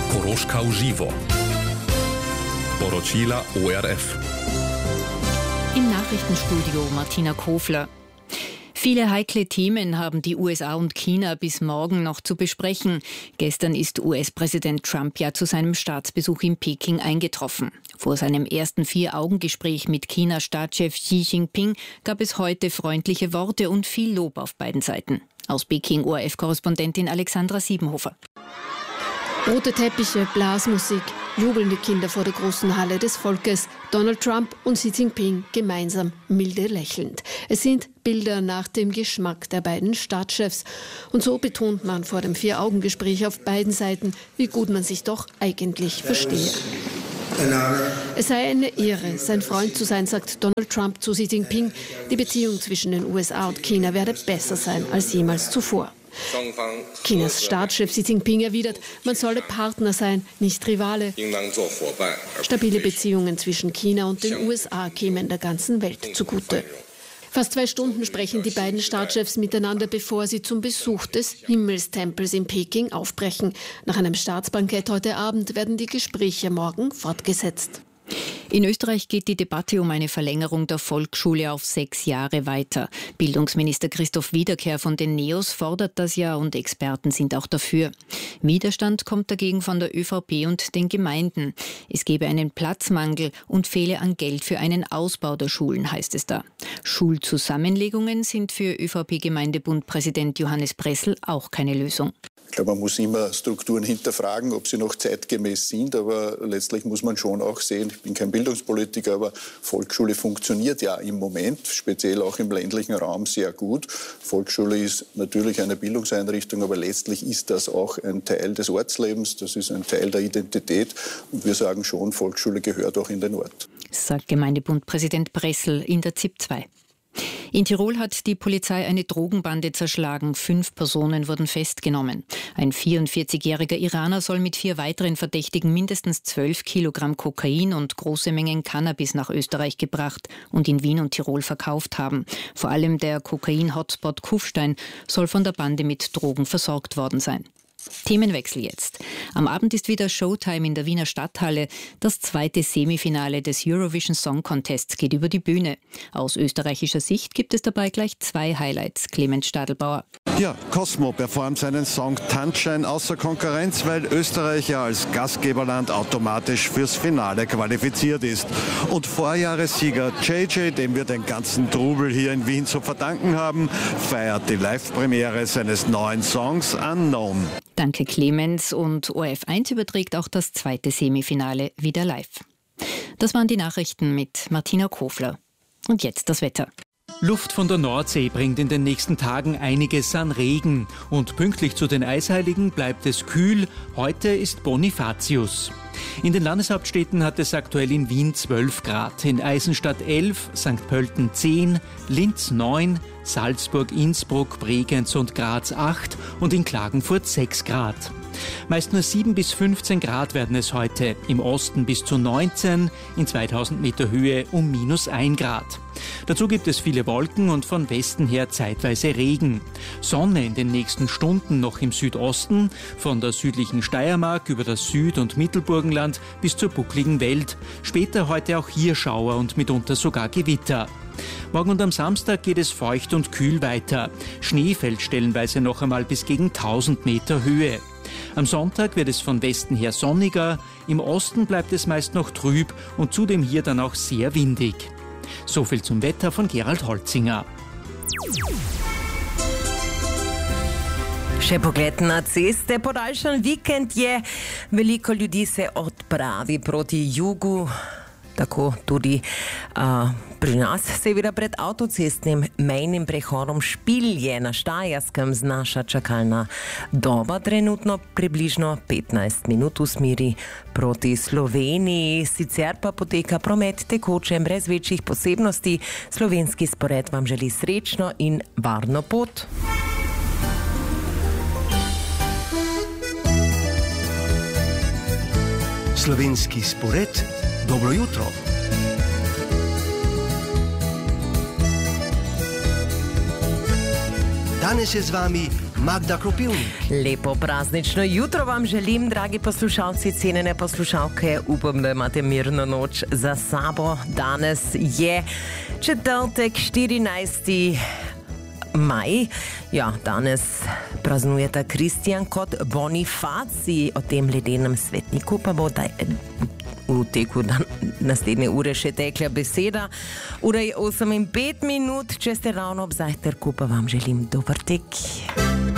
Koroška v živo. Poročila ORF. Im Nachrichtenstudio Martina Kofler. Viele heikle Themen haben die USA und China bis morgen noch zu besprechen. Gestern ist US-Präsident Trump ja zu seinem Staatsbesuch in Peking eingetroffen. Vor seinem ersten 4-Augen-Gespräch mit Chinas Staatschef Xi Jinping gab es heute freundliche Worte und viel Lob auf beiden Seiten. Aus Peking ORF-Korrespondentin Alexandra Siebenhofer. Rote Teppiche, Blasmusik, jubelnde Kinder vor der großen Halle des Volkes, Donald Trump und Xi Jinping gemeinsam milde lächelnd. Es sind Bilder nach dem Geschmack der beiden Staatschefs. Und so betont man vor dem 4-Augen-Gespräch auf beiden Seiten, wie gut man sich doch eigentlich verstehe. Es sei eine Ehre, sein Freund zu sein, sagt Donald Trump zu Xi Jinping. Die Beziehung zwischen den USA und China werde besser sein als jemals zuvor. Chinas Staatschef Xi Jinping erwidert, man solle Partner sein, nicht Rivale. Stabile Beziehungen zwischen China und den USA kämen der ganzen Welt zugute. Fast 2 Stunden sprechen die beiden Staatschefs miteinander, bevor sie zum Besuch des Himmelstempels in Peking aufbrechen. Nach einem Staatsbankett heute Abend werden die Gespräche morgen fortgesetzt. In Österreich geht die Debatte um eine Verlängerung der Volksschule auf 6 Jahre weiter. Bildungsminister Christoph Wiederkehr von den NEOS fordert das ja und Experten sind auch dafür. Widerstand kommt dagegen von der ÖVP und den Gemeinden. Es gebe einen Platzmangel und fehle an Geld für einen Ausbau der Schulen, heißt es da. Schulzusammenlegungen sind für ÖVP-Gemeindebund-Präsident Johannes Pressl auch keine Lösung. Ich glaube, man muss immer Strukturen hinterfragen, ob sie noch zeitgemäß sind, aber letztlich muss man schon auch sehen, ich bin kein Bildungspolitiker, aber Volksschule funktioniert ja im Moment, speziell auch im ländlichen Raum, sehr gut. Volksschule ist natürlich eine Bildungseinrichtung, aber letztlich ist das auch ein Teil des Ortslebens, das ist ein Teil der Identität und wir sagen schon, Volksschule gehört auch in den Ort. Sagt Gemeindebundpräsident Pressl in der ZIP 2. In Tirol hat die Polizei eine Drogenbande zerschlagen. 5 Personen wurden festgenommen. Ein 44-jähriger Iraner soll mit 4 weiteren Verdächtigen mindestens 12 Kilogramm Kokain und große Mengen Cannabis nach Österreich gebracht und in Wien und Tirol verkauft haben. Vor allem der Kokain-Hotspot Kufstein soll von der Bande mit Drogen versorgt worden sein. Themenwechsel jetzt. Am Abend ist wieder Showtime in der Wiener Stadthalle. Das 2. Semifinale des Eurovision Song Contests geht über die Bühne. Aus österreichischer Sicht gibt es dabei gleich 2 Highlights. Clemens Stadelbauer. Ja, Cosmo performt seinen Song Tanzschein außer Konkurrenz, weil Österreich ja als Gastgeberland automatisch fürs Finale qualifiziert ist. Und Vorjahressieger JJ, dem wir den ganzen Trubel hier in Wien zu verdanken haben, feiert die Live-Premiere seines neuen Songs Unknown. Danke Clemens, und ORF1 überträgt auch das 2. Semifinale wieder live. Das waren die Nachrichten mit Martina Kofler. Und jetzt das Wetter. Luft von der Nordsee bringt in den nächsten Tagen einiges an Regen. Und pünktlich zu den Eisheiligen bleibt es kühl. Heute ist Bonifatius. In den Landeshauptstädten hat es aktuell in Wien 12 Grad, in Eisenstadt 11, St. Pölten 10, Linz 9, Salzburg, Innsbruck, Bregenz und Graz 8 und in Klagenfurt 6 Grad. Meist nur 7 bis 15 Grad werden es heute, im Osten bis zu 19, in 2000 Meter Höhe um -1 Grad. Dazu gibt es viele Wolken und von Westen her zeitweise Regen. Sonne in den nächsten Stunden noch im Südosten, von der südlichen Steiermark über das Süd- und Mittelburgenland bis zur buckligen Welt. Später heute auch hier Schauer und mitunter sogar Gewitter. Morgen und am Samstag geht es feucht und kühl weiter. Schnee fällt stellenweise noch einmal bis gegen 1000 Meter Höhe. Am Sonntag wird es von Westen her sonniger, im Osten bleibt es meist noch trüb und zudem hier dann auch sehr windig. Soviel zum Wetter von Gerald Holzinger. Še pogled na ceste, podaljšan vikend je, veliko ljudi se odpravi proti jugu, tako tudi pri nas, seveda pred avtocestnim mejnim prehodom Špilje na Štajerskem znaša čakalna doba trenutno približno 15 minut v smeri proti Sloveniji, sicer pa poteka promet tekoče brez večjih posebnosti. Slovenski spored vam želi srečno in varno pot. Slovenski spored, dobro jutro. Danes je z vami Magda Kropivnik. Lepo praznično jutro vam želim, dragi poslušalci, cenjene poslušalke. Upam, da imate mirno noč za sabo. Danes je četrtek, 14. maj. Ja, danes praznujeta Kristjan kot Bonifacij. O tem ledenem svetniku pa bo v teku naslednje ure še tekla beseda. Ura je 8:05, če ste ravno ob zajtrku, pa vam želim dober tek.